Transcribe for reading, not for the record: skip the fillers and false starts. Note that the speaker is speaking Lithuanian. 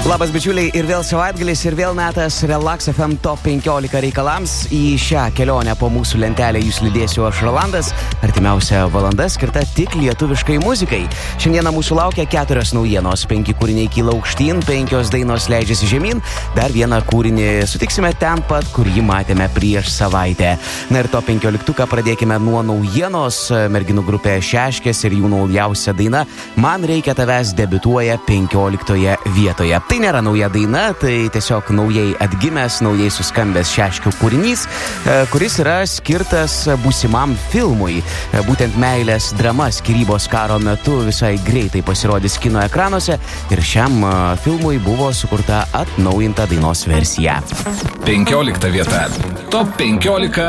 Labas bičiuliai, ir vėl savaitgalis, ir vėl metas Relax FM Top 15 reikalams. Į šią kelionę po mūsų lentelę jūs lydėsiu aš, Rolandas. Artimiausia valanda skirta tik lietuviškai muzikai. Šiandieną mūsų laukia 4 naujienos, 5 kūriniai kyla aukštyn, 5 dainos leidžiasi žemyn, dar vieną kūrinį sutiksime ten pat, kur jį matėme prieš savaitę. Na ir Top 15 pradėkime nuo naujienos. Merginų grupė Šeškės ir jų naujausia daina Man reikia tavęs debiutuoja 15 vietoje. Tai nėra nauja daina, tai tiesiog naujai atgimęs, naujai suskambęs Šeškių kūrinys, kuris yra skirtas būsimam filmui. Būtent meilės drama skyrybos karo metu visai greitai pasirodys kino ekranuose ir šiam filmui buvo sukurta atnaujinta dainos versija. 15 vieta. Top 15